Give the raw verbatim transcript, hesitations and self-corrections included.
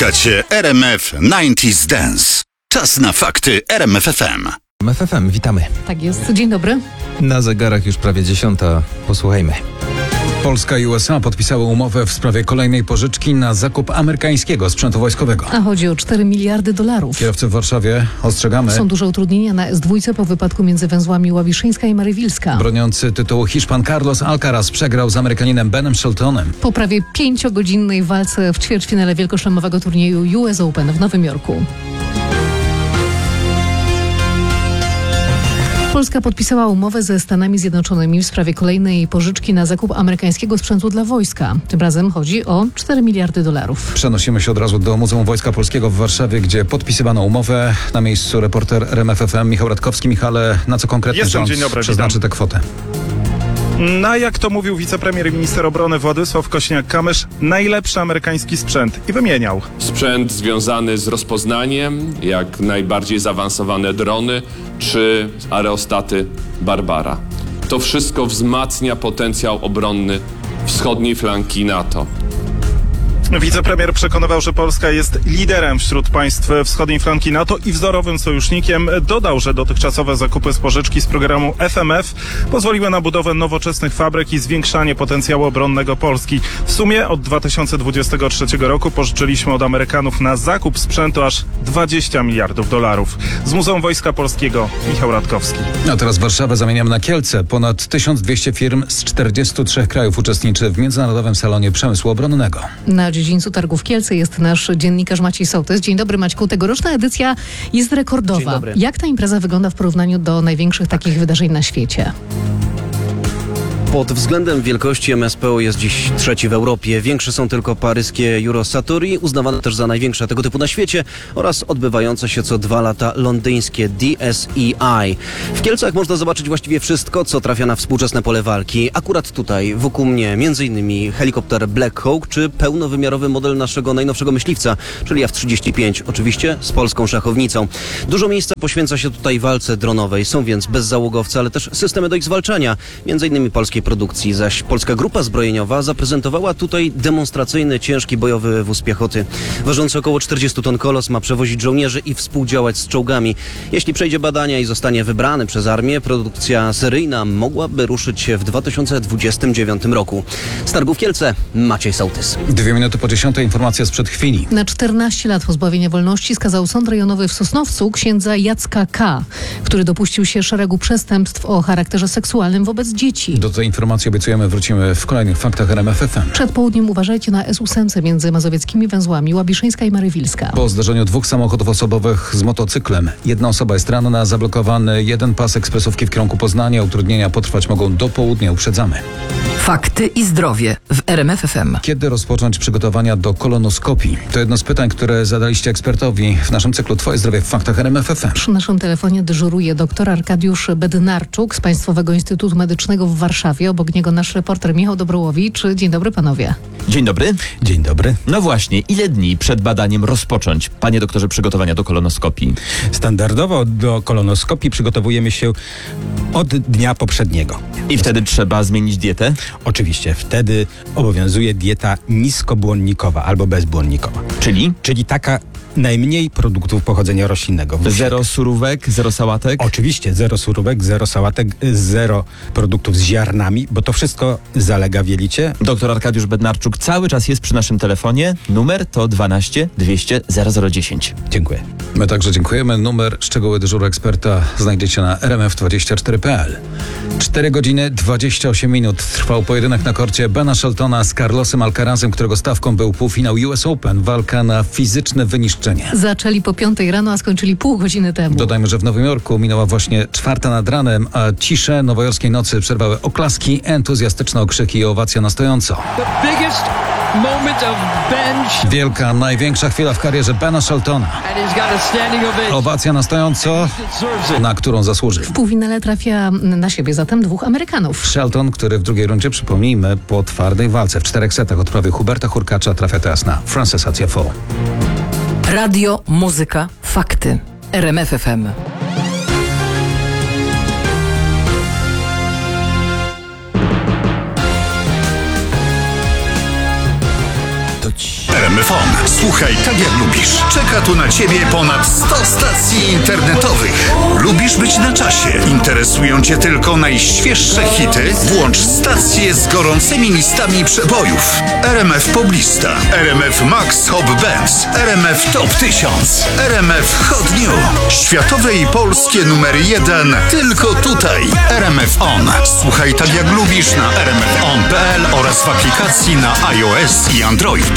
Słuchacie R M F dziewięćdziesiąt Dance. Czas na fakty R M F F M. R M F F M, witamy. Tak jest. Dzień dobry. Na zegarach już prawie dziesiąta. Posłuchajmy. Polska i U S A podpisały umowę w sprawie kolejnej pożyczki na zakup amerykańskiego sprzętu wojskowego. A chodzi o cztery miliardy dolarów. Kierowcy w Warszawie, ostrzegamy, Są duże utrudnienia na S dwa po wypadku między węzłami Łabiszyńska i Marywilska. broniący tytułu Hiszpan Carlos Alcaraz przegrał z Amerykaninem Benem Sheltonem. Po prawie pięciogodzinnej walce w ćwierćfinale wielkoszlemowego turnieju U S Open w Nowym Jorku. Polska podpisała umowę ze Stanami Zjednoczonymi w sprawie kolejnej pożyczki na zakup amerykańskiego sprzętu dla wojska. Tym razem chodzi o cztery miliardy dolarów. Przenosimy się od razu do Muzeum Wojska Polskiego w Warszawie, gdzie podpisywano umowę. Na miejscu reporter R M F F M Michał Radkowski. Michale, na co konkretnie Jestem, rząd dzień dobry, przeznaczy witam. tę kwotę? Na, jak to mówił wicepremier i minister obrony Władysław Kośniak-Kamysz, najlepszy amerykański sprzęt i wymieniał. Sprzęt związany z rozpoznaniem, jak najbardziej zaawansowane drony czy aerostaty Barbara. To wszystko wzmacnia potencjał obronny wschodniej flanki NATO. Wicepremier przekonywał, że Polska jest liderem wśród państw wschodniej flanki NATO i wzorowym sojusznikiem. Dodał, że dotychczasowe zakupy z pożyczki z programu F M F pozwoliły na budowę nowoczesnych fabryk i zwiększanie potencjału obronnego Polski. W sumie od dwa tysiące dwudziestego trzeciego roku pożyczyliśmy od Amerykanów na zakup sprzętu aż dwadzieścia miliardów dolarów. Z Muzeum Wojska Polskiego Michał Radkowski. A teraz Warszawę zamieniam na Kielce. Ponad tysiąc dwieście firm z czterdziestu trzech krajów uczestniczy w Międzynarodowym Salonie Przemysłu Obronnego. Na dziedzińcu targów w Kielce jest nasz dziennikarz Maciej Sołtys. Dzień dobry, Maćku. Tegoroczna edycja jest rekordowa. Dzień dobry. Jak ta impreza wygląda w porównaniu do największych takich wydarzeń na świecie? Pod względem wielkości M S P O jest dziś trzeci w Europie. Większe są tylko paryskie Eurosatory, uznawane też za największe tego typu na świecie, oraz odbywające się co dwa lata londyńskie D S E I. W Kielcach można zobaczyć właściwie wszystko, co trafia na współczesne pole walki. Akurat tutaj, wokół mnie, m.in. helikopter Black Hawk, czy pełnowymiarowy model naszego najnowszego myśliwca, czyli F trzydzieści pięć, oczywiście z polską szachownicą. Dużo miejsca poświęca się tutaj walce dronowej. Są więc bezzałogowce, ale też systemy do ich zwalczania, m.in. polskiej produkcji, zaś polska grupa zbrojeniowa zaprezentowała tutaj demonstracyjny, ciężki bojowy wóz piechoty. Ważący około czterdzieści ton kolos ma przewozić żołnierzy i współdziałać z czołgami. Jeśli przejdzie badania i zostanie wybrany przez armię, produkcja seryjna mogłaby ruszyć się w dwa tysiące dwudziestym dziewiątym roku. Z targów Kielce, Maciej Sołtys. Dwie minuty po dziesiątej, informacja sprzed chwili. Na czternaście lat pozbawienia wolności skazał sąd rejonowy w Sosnowcu księdza Jacka K., który dopuścił się szeregu przestępstw o charakterze seksualnym wobec dzieci. Do tej informacji obiecujemy wrócimy w kolejnych faktach R M F F M. Przed południem uważajcie na S osiem między mazowieckimi węzłami Łabiszyńska i Marywilska. Po zdarzeniu dwóch samochodów osobowych z motocyklem. Jedna osoba jest ranna, zablokowany jeden pas ekspresówki w kierunku Poznania. Utrudnienia potrwać mogą do południa, uprzedzamy. Fakty i zdrowie w R M F F M. Kiedy rozpocząć przygotowania do kolonoskopii? To jedno z pytań, które zadaliście ekspertowi w naszym cyklu Twoje zdrowie w faktach R M F F M. Przy naszym telefonie dyżuruje dr Arkadiusz Bednarczuk z Państwowego Instytutu Medycznego w Warszawie. Obok niego nasz reporter Michał Dobrołowicz. Dzień dobry, panowie. Dzień dobry. Dzień dobry. No właśnie, ile dni przed badaniem rozpocząć, panie doktorze, przygotowania do kolonoskopii? Standardowo do kolonoskopii przygotowujemy się od dnia poprzedniego. I wtedy trzeba zmienić dietę? Oczywiście, wtedy obowiązuje dieta niskobłonnikowa albo bezbłonnikowa. Czyli? Czyli taka najmniej produktów pochodzenia roślinnego. Zero surówek, zero sałatek? Oczywiście, zero surówek, zero sałatek, zero produktów z ziarnami, bo to wszystko zalega w jelicie. Doktor Arkadiusz Bednarczuk cały czas jest przy naszym telefonie. Numer to dwanaście dwieście zero zero dziesięć. Dziękuję. My także dziękujemy. Numer szczegóły dyżuru eksperta znajdziecie na r m f dwadzieścia cztery kropka p l. cztery godziny dwadzieścia osiem minut trwał pojedynek na korcie Bena Sheltona z Carlosem Alcarazem, którego stawką był półfinał U S Open. Walka na fizyczne wyniszczenie. Zaczęli po piątej rano, a skończyli pół godziny temu. Dodajmy, że w Nowym Jorku minęła właśnie czwarta nad ranem, a ciszę nowojorskiej nocy przerwały oklaski, entuzjastyczne okrzyki i owacja na stojąco. Wielka, największa chwila w karierze Bena Sheltona. Owacja na stojąco, na którą zasłużył. W półfinale trafia na siebie zatem dwóch Amerykanów. Shelton, który w drugiej rundzie, przypomnijmy, po twardej walce w czterech setach odprawił Huberta Hurkacza, trafia teraz na Francesa Tiafoe. Radio, muzyka, fakty. R M F F M. R M R M F On. Słuchaj tak jak lubisz. Czeka tu na Ciebie ponad sto stacji internetowych. Lubisz być na czasie? Interesują Cię tylko najświeższe hity? Włącz stację z gorącymi listami przebojów. R M F Poblista, R M F Max Hop Bands, R M F Top tysiąc, R M F Hot New. Światowe i polskie numer jeden tylko tutaj. R M F On. Słuchaj tak jak lubisz na r m f on kropka p l oraz w aplikacji na iOS i Android.